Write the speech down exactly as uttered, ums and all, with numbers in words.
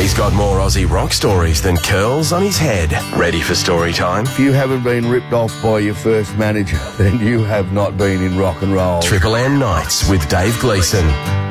He's got more Aussie rock stories than curls on his head. Ready for story time? If you haven't been ripped off by your first manager, then you have not been in rock and roll. Triple M Nights with Dave Gleeson.